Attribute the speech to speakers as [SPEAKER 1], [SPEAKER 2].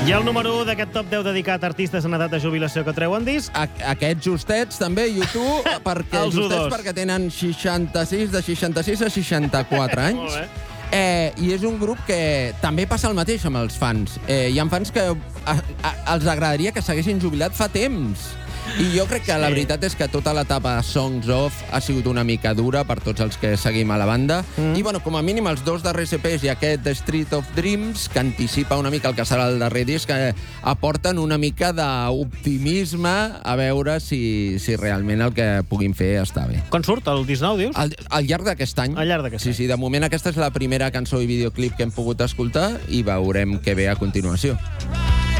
[SPEAKER 1] I el número 1 d'aquest top 10 dedicat a artistes en edat de jubilació que treuen disc.
[SPEAKER 2] Aquests justets, també, YouTube, perquè
[SPEAKER 1] Els
[SPEAKER 2] justets
[SPEAKER 1] U2.
[SPEAKER 2] perquè tenen 66, de 66 a 64 anys.
[SPEAKER 1] Molt bé.
[SPEAKER 2] I és un grup que també passa el mateix amb els fans. Hi ha fans que els agradaria que s'haguessin jubilat fa temps. I jo crec que la veritat és que tota l'etapa Songs Off ha sigut una mica dura per tots els que seguim a la banda. I, bueno, com a mínim, els dos darrers EPs i aquest The Street of Dreams, que anticipa una mica el que serà el darrer disc, que aporten una mica d'optimisme a veure si realment el que puguin fer està bé.
[SPEAKER 1] Quan surt el disc nou, dius?
[SPEAKER 2] Al llarg d'aquest any.
[SPEAKER 1] Al llarg d'aquest any.
[SPEAKER 2] Sí, de moment aquesta és la primera cançó i videoclip que hem pogut escoltar i veurem què ve a continuació.